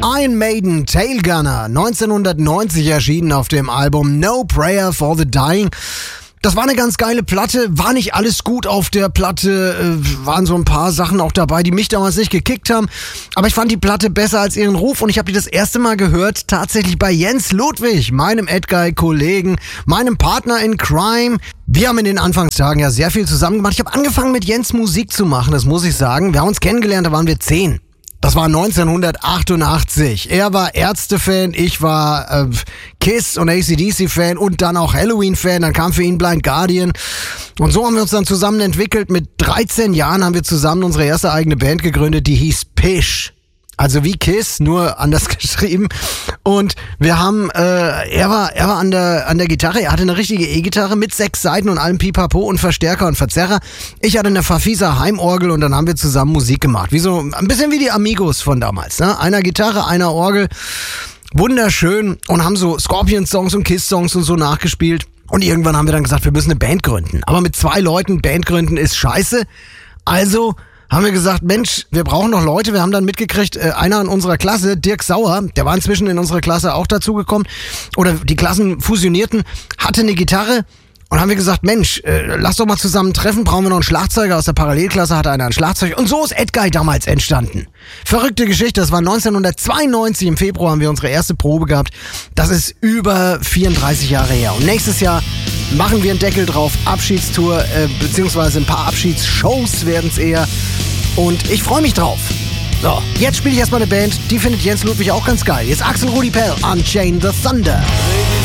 Iron Maiden, Tail Gunner, 1990 erschienen auf dem Album No Prayer for the Dying. Das war eine ganz geile Platte, war nicht alles gut auf der Platte, waren so ein paar Sachen auch dabei, die mich damals nicht gekickt haben, aber ich fand die Platte besser als ihren Ruf und ich habe die das erste Mal gehört, tatsächlich bei Jens Ludwig, meinem Edguy-Kollegen, meinem Partner in Crime. Wir haben in den Anfangstagen ja sehr viel zusammen gemacht. Ich habe angefangen mit Jens Musik zu machen, das muss ich sagen. Wir haben uns kennengelernt, da waren wir 10. Das war 1988. Er war Ärzte-Fan, ich war Kiss und AC/DC-Fan und dann auch Halloween-Fan. Dann kam für ihn Blind Guardian. Und so haben wir uns dann zusammen entwickelt. Mit 13 Jahren haben wir zusammen unsere erste eigene Band gegründet, die hieß Pish. Also wie Kiss, nur anders geschrieben. Und wir haben, er war an der Gitarre, er hatte eine richtige E-Gitarre mit 6 Saiten und allem Pipapo und Verstärker und Verzerrer. Ich hatte eine Fafisa Heimorgel und dann haben wir zusammen Musik gemacht. Wie so, ein bisschen wie die Amigos von damals, ne? Einer Gitarre, einer Orgel. Wunderschön. Und haben so Scorpions-Songs und Kiss-Songs und so nachgespielt. Und irgendwann haben wir dann gesagt, wir müssen eine Band gründen. Aber mit 2 Leuten Band gründen ist scheiße. Also haben wir gesagt, Mensch, wir brauchen noch Leute. Wir haben dann mitgekriegt, einer in unserer Klasse, Dirk Sauer, der war inzwischen in unserer Klasse auch dazugekommen, oder die Klassen fusionierten, hatte eine Gitarre und haben wir gesagt, Mensch, lass doch mal zusammen treffen, brauchen wir noch einen Schlagzeuger. Aus der Parallelklasse hatte einer ein Schlagzeug und so ist Edguy damals entstanden. Verrückte Geschichte, das war 1992, im Februar haben wir unsere erste Probe gehabt. Das ist über 34 Jahre her und nächstes Jahr machen wir einen Deckel drauf, Abschiedstour, beziehungsweise ein paar Abschiedsshows werden es eher. Und ich freue mich drauf. So, jetzt spiele ich erstmal eine Band, die findet Jens Ludwig auch ganz geil. Jetzt Axel Rudi Pell, Unchain the Thunder.